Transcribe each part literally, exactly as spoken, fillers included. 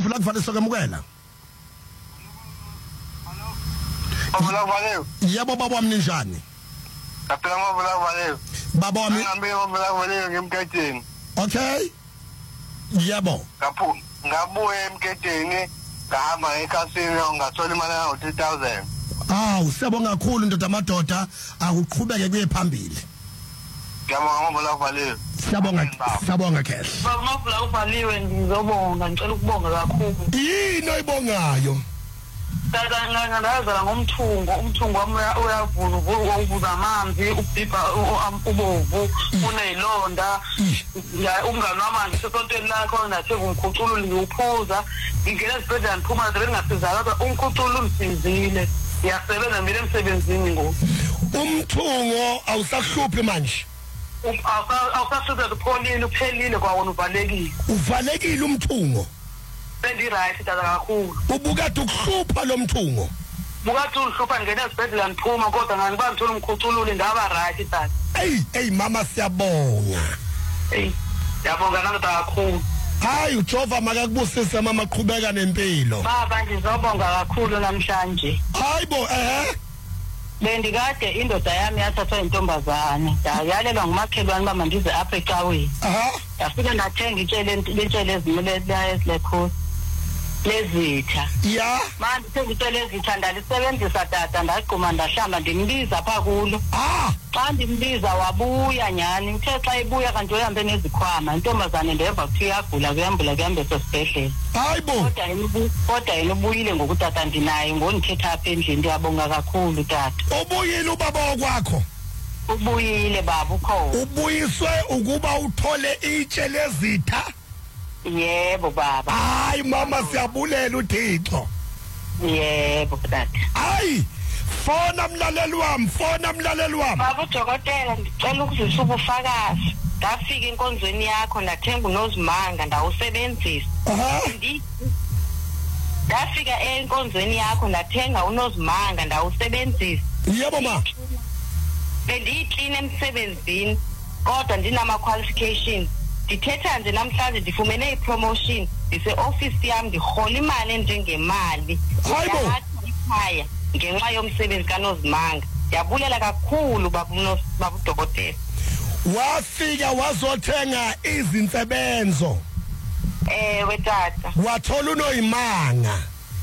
kwamavula kuvaliso kwamukela. Mavula kuvaliwe. Yebo baba wami ninjani? Kaphela mavula kuvaliwe. Baba wami ngihambe mavula kuvaliwe ngemketeni. Okay. Yebo. Kaphu ngabuye emketeni ngahamba eCasino ngathola imali ya three thousand. Awu siyabonga kakhulu ndoda amadoda akuqhubeke kuye phambili. Ngiyabonga mavula kuvaliwe. Siyabonga siyabonga Kehle. Baba mavula kuvaliwe ngizobonga ngicela ukubonga kakhulu. Yini oyibongayo? Tata ngangazala ngomthungo umthungo wami uyavuna ubuza amanzi ubhibha ubovu unezilonda ya umngani wami ngisesontweni lakho nathe ngumkhuculo ngiyuphuza ngingena esibhedlela ngiphuma nje bengasizala kodwa umkhuculo umsizile yasebenza mina emsebenzini ngo umthungo awusahluphi manje awusasuza upholile uphelile kwawona uvalekile uvalekile umthungo bendi right tata kakhulu ubukade ukuhlupha lo mthungo bukade uhlupha ngene esibhedlela ngiphuma kodwa ngangibamba ngithola umkhucululi ngaba right tata hey hey mama siyabonga hey yabonga nanta kakhulu hayi uJehova makakubusise mama qhubeka nempilo baba ngizobonga kakhulu namhlanje hayibo eh bendikade indoda yami yathathwa intombazane yayalelwa ngumakhelwane bama ndize apha ecaweni aha yafika ndathenga itshele lentshele ezimele lesikho lezitha ya manje sengitshele ezitha ndalisebenzisa tata ndaqhuma ndahlamba ndimbiza pha kulo ah xa ndimbiza wabuya nyani uthe xa ibuya kanti uhambe nezikhwama intombazane ndeva kuthi iyagula kuyambula kuhambe sesibhedlela hayibo kodwa yena kodwa yena ubuyile ngokutata ndinaye ngonithetha apha endlini ndiyabonga kakhulu tata ubuyile ubaba wakwakho ubuyile baba ukho ubuyiswe ukuba uthole itshe lezitha yebo baba hayi mama siyabulela uThixo yebo tata hayi fona mlaleli wami fona mlaleli wami baba udokotela ngicela ukuzisa ubufakazi ngafika enkonzweni yakho ndathenga unozimanga ndawusebenzisa ndi ngafika enkonzweni yakho ndathenga unozimanga ndawusebenzisa yebo ma bendiyiclean emsebenzini kodwa ndinama qualifications ndithetha nje namhlanje ndifumene ipromotion ndise-office yami ndihola imali enjengemali ekhaya ngenxa yomsebenzi kanozimanga ndiyabulela kakhulu baba udokotela wafika wazothenga izinsebenzo ewe tata wathola unoyimanga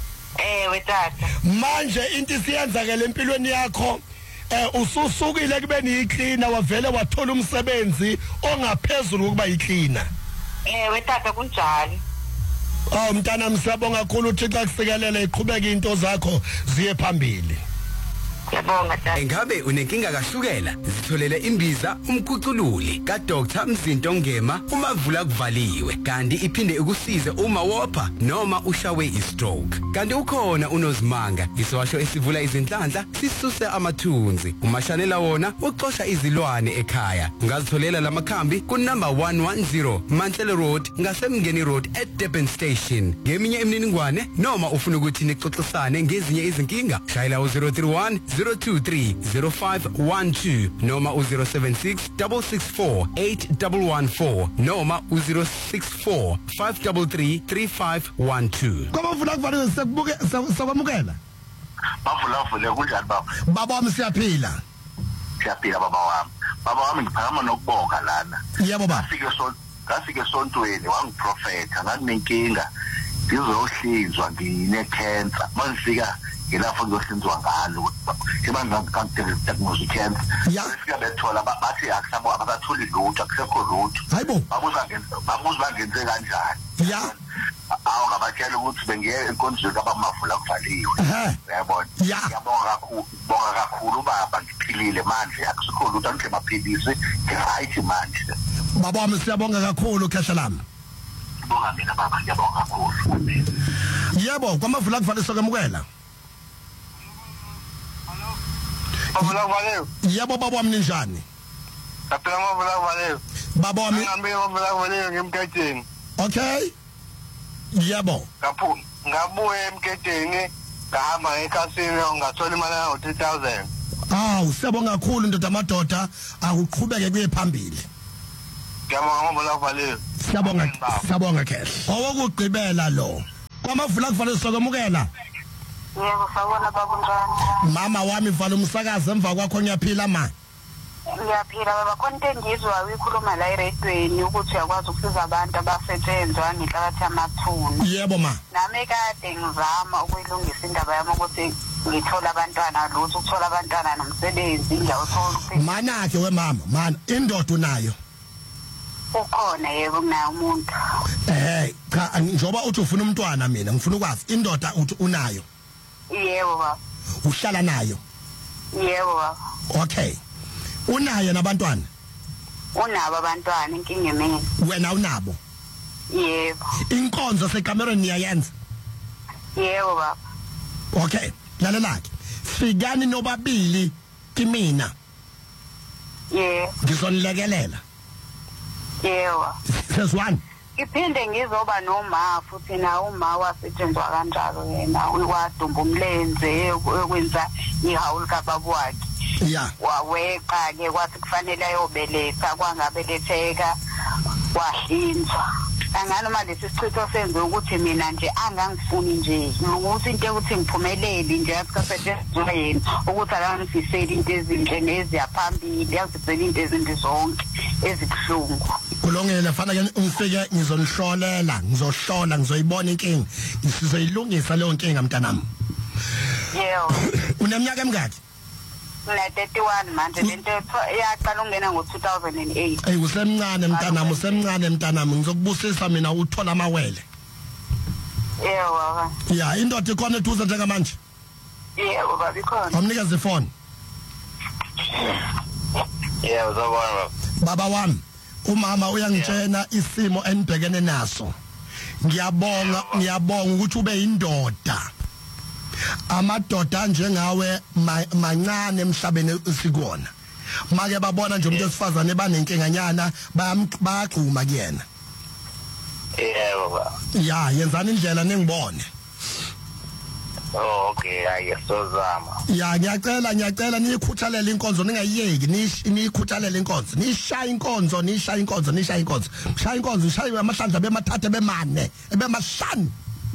ewe tata manje into isiyenzakela empilweni yakho eh ususukile kube niyiklina wavele wathola umsebenzi ongaphezulu ukuba yiklina ewe tata kunjalo awu mntana msiyabonga kakhulu uThixo akusikelele iqhubeke into zakho ziye phambili Ngiyabonga tata. Engabe unenkinga kahlukela? Zitholele imbiza umkhucululi ka Doctor Mzinto Ngema umavula kuvaliwe. Kanti iphinde ukusize uma wopha noma ushawe istroke. Kanti ukhona unozimanga iswasho esivula izinhlanhla sisuse amathunzi. Umashanela wona uxosha izilwane ekhaya. Ungazitholela lamakhambi ku number one one zero Mantle Road ngasemngeni Road at Durban Station. Ngeminye imininingwane noma ufuna ukuthi nixoxisane ngezinye izinkinga shayela u zero three one zero two three zero five one two noma u zero seven six six six four eight one one four noma u zero six four five three three three five one two. Ngoba ufuna kufanele sekubuke sakwamukela. Bavula vule kunjani baba? Baba wami siyaphila. Siyaphila baba wami. Baba wami ngiphakama nokubonga lana. Yebo baba. Ngafike so ngafike esontweni wangiprofeta nganenkinga ngizohlinzwa ngine cancer. Mangifika ngilapho ngizohlinzwa ngalo sebanga ngakadiagnose cancer. Sifika bethola bathi akusabo abatholi lutho akusekho lutho. Hayibo. Babuza ngenze babuza bangenze kanjani. Ya. Awu ngabatshela ukuthi bengiye enkonzweni kabamavula kuvaliwe. Uyabona? Ngiyabonga kakhulu, bonga kakhulu baba ngiphilile manje akusekho lutho angike maphilisi ngiright manje. Baba wami siyabonga kakhulu khehla lami. Bonga mina baba ngiyabonga kakhulu. Yebo kwamavula kuvaliswa kwamukela. Mavula kuvaliwe. Yebo baba wami ninjani? Kaphela mavula kuvaliwe. Baba wami ngihambe mavula kuvaliwe ngemketeni. Okay. Yebo. Kaphu ngabuye emketeni ngahamba eCasino ngathola imali ya three thousand. Awu siyabonga kakhulu ndoda amadoda akuqhubeke kuye phambili. Ngiyabonga mavula kuvaliwe. Siyabonga siyabonga khehla. Owokugqibela lo. Kwamavula kuvale sokwamukela. Yebo sawona babunjani. Mama wami vala umsakazo emva kwakho ngiyaphila ma. Ngiyaphila baba konke engizwa uyikhuluma la eradweni ukuthi uyakwazi ukusiza abantu abasetshenzwa ngenhlabathi yamathuna. Yebo ma. Nami kade ngizama ukuyilungisa indaba yami ukuthi ngithola abantwana lutho ukuthola abantwana nomsebenzi ngiyawuthola. Mana ke we mama, mana indoda unayo. Ukhona yebo kunayo umuntu. Eh cha njoba uthi ufuna umntwana mina ngifuna ukwazi indoda uthi unayo. Yebo baba. Uhlala nayo. Yebo baba. Okay. Unayo nabantwana? Unabo abantwana inkinga emini. Wena unabo? Yebo. Inkonzo seCameron niyayenza? Yebo baba. Okay, lalelake. Fikani nobabili kimina. Yebo. Ngizonilekelela. Yebo. Seswan. Iphinde ngizoba noma futhi na uma wasetshenzwa kanjalo yena uwadumba umlenze ukwenza ihawu likababa wakhe. Yeah. Waweqa ke kwathi kufanele ayobeletha kwangabeletheka wahlinzwa. Anganoma lesi sichitho senze ukuthi mina nje angangifuni nje ukuthi into ukuthi ngiphumelele nje asikasethezwe yena ukuthi akangifiseli into ezinhle neziyaphambili yazibhela into ezinde zonke ezibhlungu. Kulongela fanele ungifike ngizonihlolela ngizohlola ngizoyibona inkinga sizoyilungisa leyo nkinga mntanami. Yebo. Uneminyaka emingaki? Mina thirty-one manje lento yaqala ungena ngo two thousand eight. Hey usemncane mntanami usemncane mntanami ngizokubusisa mina uthola amawele. Yebo baba. Ya indoda ikhona eduze njengamanje? Yebo baba ikhona. Amnikeza ifoni. Yebo zabona Baba wami umama uyangitshena isimo enibhekene naso. Ngiyabonga ngiyabonga ukuthi ube indoda. Amadoda njengawe mancane emhlabeni sikona. Make babona nje umuntu esifazane banenkinganyana bayagcuma kuyena. Yebo baba. Ya yenzani indlela ningibone. Oh okay ayesozama. Ya ngiyacela ngiyacela niyikhuthalele inkonzo ningayiyeki niyikhuthalele inkonzo nishaya inkonzo nishaya inkonzo nishaya inkonzo shaya inkonzo shaya amahlandla bemathathe bemane ebemashani.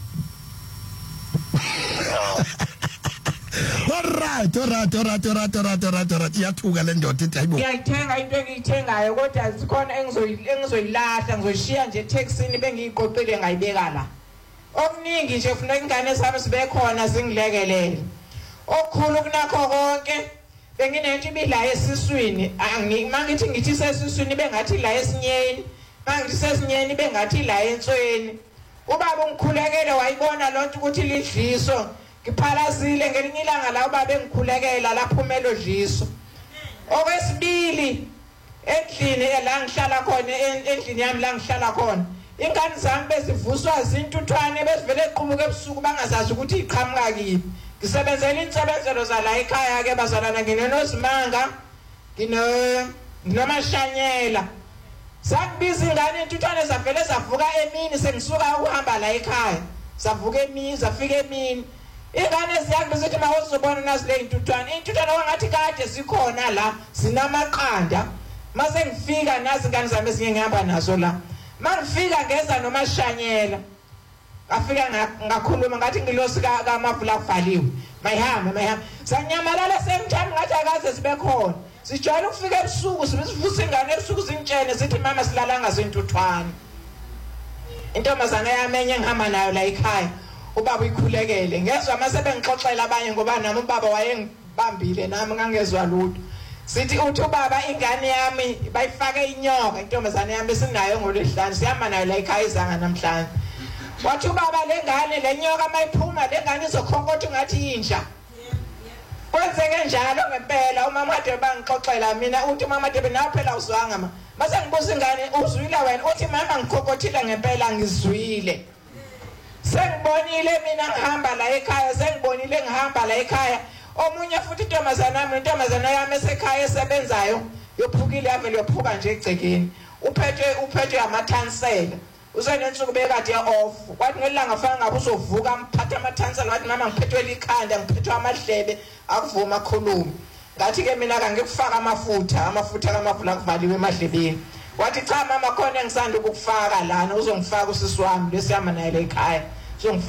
Alright alright alright alright alright alright alright iyathuka le ndoda ithi hayibo ngiyayithenga into engiyithengayo kodwa zikhona engizoyilahla ngizoyishiya nje taxini bengiyiqoqile ngayibeka la. Okuningi nje ufuna ingane zami sibe khona zingilekelele. Okukhulu kunakho konke benginento ibila esiswini angimangithi ngithi sesiswini bengathi la esinyeni mangithi sesinyeni bengathi la entsweni. Ubaba ungikhulekele wayibona lonto ukuthi lidliso ngiphalazile ngelinye ilanga la ubaba engikhulekela laphumelo dliso. Okwesibili endlini la ngihlala khona endlini yami la ngihlala khona ingane zami bezivuswa zintuthwane bezivele eqhumuka ebusuku bangazazi ukuthi iqhamuka kipi. Ngisebenzela insebenzelo zala ekhaya ke bazalana nginenozimanga ngino nomashanyela. Sakubiza ingane intuthwane zavele zavuka emini sengisuka ukuhamba la ekhaya. Savuka emini zafika emini. Ingane ziyakubiza ukuthi mawuzobona nazi le intuthwane. Intuthwane wangathi kade zikhona la zinamaqanda. Mase ngifika nazi ingane zami ezinye ngihamba nazo la. Mangifika ngeza nomashanyela. Afika ngakhuluma ngathi ngilosi kaMavula kuvaliwe. Mayihamba mayihamba. Sanyamalala semthatha ngathi akaze sibe khona. Sijwayele ukufika ebusuku sivusa ingane ebusuku zingitshene sithi mama silalanga zentuthwane. Intombazana yami enye ngihamba nayo la ekhaya. Ubaba uyikhulekele. Ngezwe mase bengixoxela abanye ngoba nami ubaba wayengibambile nami ngangezwa lutho. Sithi uthi ubaba ingane yami bayifake inyoka intombazana yami sinayo ngolesihlanu siyama nayo la ekhaya izanga namhlanje. Wathi ubaba lengane lenyoka mayiphuma lengane izokhonkotha ungathi inja. Kwenzeke njalo ngempela umama kade bangixoxela mina uthi mama Debe nawe phela uzwanga ma. Mase ngibuza ingane uzwile wena uthi mama ngikhokothile ngempela ngizwile. Sengibonile mina ngihamba la ekhaya sengibonile ngihamba la ekhaya. Omunye futhi intombazana yami intombazana yami esekhaya esebenzayo yophukile yami yophuka nje egcekeni. Uphethe uphethe amathansela. Usenensuku bekade off. Wathi ngelanga fana ngabe uzovuka mphatha amathansela wathi mama ngiphethwe likhanda ngiphethwe amadlebe akuvuma akhuluma. Ngathi ke mina kangikufaka amafutha amafutha kaMavula kuvaliwe emadlebeni. Wathi cha mama khona engisanda ukufaka lana uzongifaka usisi wami lesiyama naye la ekhaya.